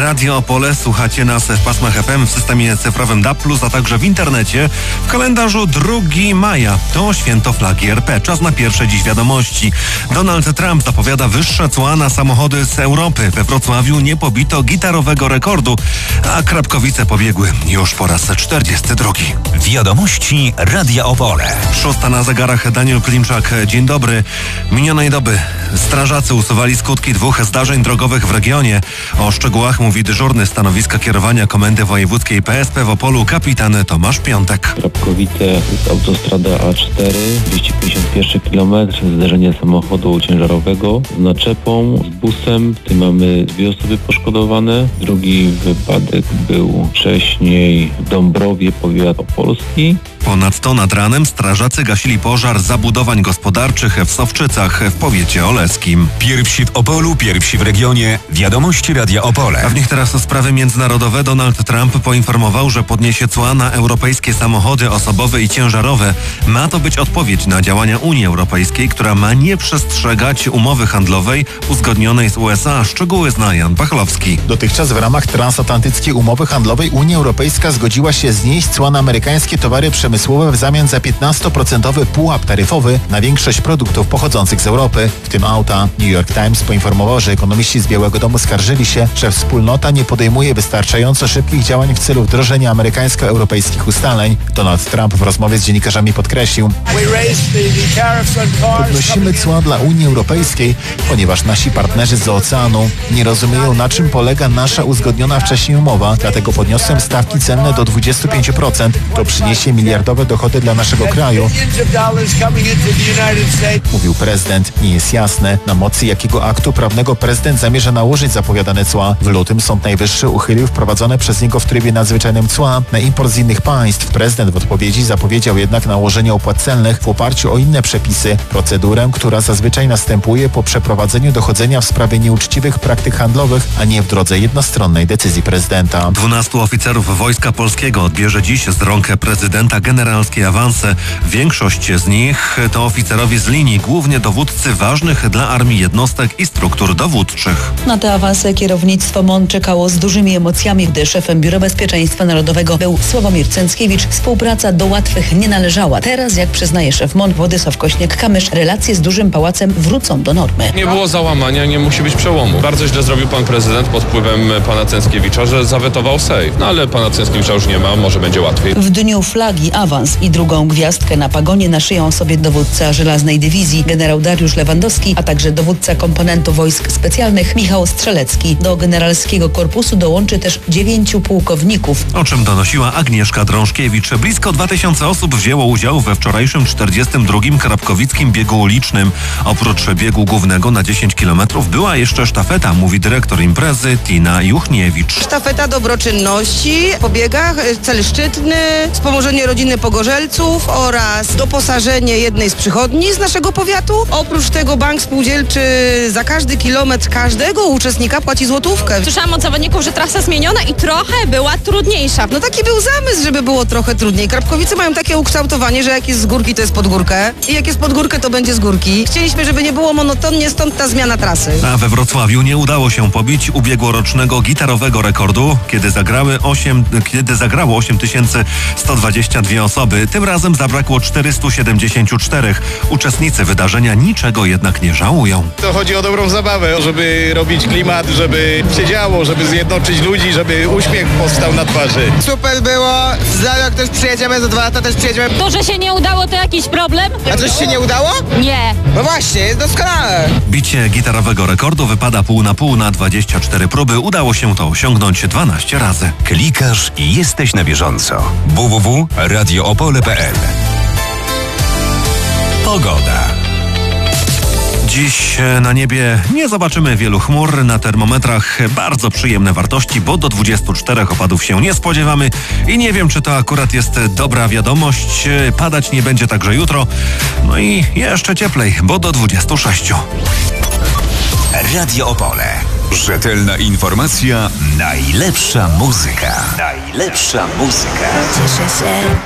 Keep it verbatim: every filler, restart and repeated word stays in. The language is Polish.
Radio Opole. Słuchacie nas w pasmach F M, w systemie cyfrowym D A B plus, a także w internecie. W kalendarzu drugiego maja to święto flagi R P. Czas na pierwsze dziś wiadomości. Donald Trump zapowiada wyższe cła na samochody z Europy. We Wrocławiu nie pobito gitarowego rekordu, a Krapkowice pobiegły już po raz czterdziesty drugi. Wiadomości Radia Opole. Szósta na zegarach, Daniel Klimczak. Dzień dobry. Minionej doby strażacy usuwali skutki dwóch zdarzeń drogowych w regionie. O szczegółach mówi dyżurny stanowiska kierowania Komendy Wojewódzkiej P S P w Opolu kapitan Tomasz Piątek. Krapkowice, jest autostrada A cztery, dwieście pięćdziesiąt pierwszy kilometr, zdarzenie samochodu ciężarowego z naczepą, z busem. W tym mamy dwie osoby poszkodowane. Drugi wypadek był wcześniej w Dąbrowie, powiat opolski. Ponadto nad ranem strażacy gasili pożar zabudowań gospodarczych w Sowczycach w powiecie oleskim. Pierwsi w Opolu, pierwsi w regionie. Wiadomości Radia Opole. A w nich teraz sprawy międzynarodowe. Donald Trump poinformował, że podniesie cła na europejskie samochody osobowe i ciężarowe. Ma to być odpowiedź na działania Unii Europejskiej, która ma nie przestrzegać umowy handlowej uzgodnionej z U S A. Szczegóły zna Jan Pachlowski. Dotychczas w ramach transatlantyckiej umowy handlowej Unia Europejska zgodziła się znieść cła na amerykańskie towary przemysłowe w zamian za piętnastoprocentowy pułap taryfowy na większość produktów pochodzących z Europy, w tym auta. New York Times poinformował, że ekonomiści z Białego Domu skarżyli się, że wspólnota nie podejmuje wystarczająco szybkich działań w celu wdrożenia amerykańsko-europejskich ustaleń. Donald Trump w rozmowie z dziennikarzami podkreślił: podnosimy cła dla Unii Europejskiej, ponieważ nasi partnerzy z oceanu nie rozumieją, na czym polega nasza uzgodniona wcześniej umowa, dlatego podniosłem stawki cenne do dwudziestu pięciu procent. To przyniesie miliardowe dochody dla naszego kraju, mówił prezydent. Nie jest jasne, na mocy jakiego aktu prawnego prezydent zamierza nałożyć zapowiadane cła. W lutym Sąd Najwyższy uchylił wprowadzone przez niego w trybie nadzwyczajnym cła na import z innych państw. Prezydent w odpowiedzi zapowiedział jednak nałożenie opłat celnych w oparciu o inne przepisy, procedurę, która zazwyczaj następuje po przeprowadzeniu dochodzenia w sprawie nieuczciwych praktyk handlowych, a nie w drodze jednostronnej decyzji prezydenta. Dwunastu oficerów Wojska Polskiego odbierze dziś z rąk prezydenta generalskie awanse. Większość z nich to oficerowie z linii, głównie dowódcy ważnych dla armii jednostek i struktur dowódczych. Na te awanse kierownictwo M O N czekało z dużymi emocjami, gdy szefem Biura Bezpieczeństwa Narodowego był Sławomir Cęckiewicz. Współpraca do łatwych nie należała. Teraz, jak przyznaje szef M O N Władysław Kośniak-Kamysz, relacje z dużym pałacem wrócą do normy. Nie było załamania, nie musi być przełomu. Bardzo źle zrobił pan prezydent pod wpływem pana Cęckiewicza, że zawetował sejf. No ale pana Cęckiewicza już nie ma, może będzie łatwiej. W dniu flagi awans i drugą gwiazdkę na pagonie naszyją sobie dowódca żelaznej dywizji generał Dariusz Lewandowski, a także dowódca komponentu wojsk specjalnych Michał Strzelecki. Do generalskiego korpusu dołączy też dziewięciu pułkowników. O czym donosiła Agnieszka Drążkiewicz. Blisko dwa tysiące osób wzięło udział we wczorajszym czterdziestym drugim krapkowickim biegu ulicznym. Oprócz biegu głównego na dziesięć kilometrów była jeszcze sztafeta, mówi dyrektor imprezy Tina Juchniewicz. Sztafeta dobroczynności po biegach, cel szczytny, wspomożenie rodziny pogorzelców oraz doposażenie jednej z przychodni z naszego powiatu. Oprócz tego bank spółdzielczy za każdy kilometr każdego uczestnika płaci złotówkę. Słyszałam od zawodników, że trasa zmieniona i trochę była trudniejsza. No taki był zamysł, żeby było trochę trudniej. Krapkowice mają takie ukształtowanie, że jak jest z górki, to jest pod górkę i jak jest pod górkę, to będzie z górki. Chcieliśmy, żeby nie było monotonnie, stąd ta zmiana trasy. A we Wrocławiu nie udało się pobić ubiegłorocznego gitarowego rekordu, kiedy zagrały osiem, kiedy zagrało osiem tysięcy sto dwadzieścia dwie osoby. Tym razem zabrakło czterystu siedemdziesięciu czterech. Uczestnicy wydarzenia niczego jednak nie żałują. To chodzi o dobrą zabawę, żeby robić klimat, żeby się działo, żeby zjednoczyć ludzi, żeby uśmiech powstał na twarzy. Super było, za rok też przyjedziemy, za dwa lata też przyjedziemy. To, że się nie udało, to jakiś problem? A coś się nie udało? Nie. No właśnie, jest doskonale. Bicie gitarowego rekordu wypada pół na pół na dwadzieścia cztery próby. Udało się to osiągnąć dwanaście razy. Klikasz i jesteś na bieżąco. w w w kropka radio opole kropka p l. Pogoda. Dziś na niebie nie zobaczymy wielu chmur, na termometrach bardzo przyjemne wartości, bo do dwudziestu czterech opadów się nie spodziewamy i nie wiem, czy to akurat jest dobra wiadomość. Padać nie będzie także jutro, no i jeszcze cieplej, bo do dwudziestu sześciu. Radio Opole. Rzetelna informacja, najlepsza muzyka. Najlepsza muzyka. Cieszę się.